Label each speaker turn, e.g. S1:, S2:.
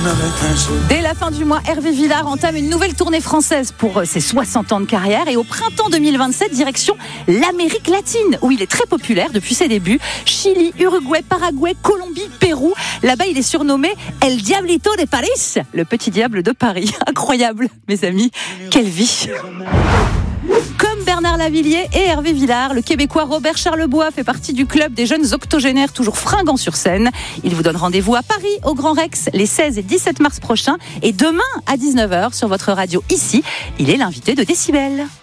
S1: Dès la fin du mois, Hervé Villard entame une nouvelle tournée française pour ses 60 ans de carrière. Et au printemps 2027, direction l'Amérique latine, où il est très populaire depuis ses débuts. Chili, Uruguay, Paraguay, Colombie, Pérou. Là-bas, il est surnommé El Diablito de Paris, le petit diable de Paris. Incroyable, mes amis. Quelle vie! Comme Bernard Lavilliers et Hervé Villard, le Québécois Robert Charlebois fait partie du club des jeunes octogénaires toujours fringants sur scène. Il vous donne rendez-vous à Paris, au Grand Rex, les 16 et 17 mars prochains. Et demain, à 19h, sur votre radio ici, il est l'invité de Décibel.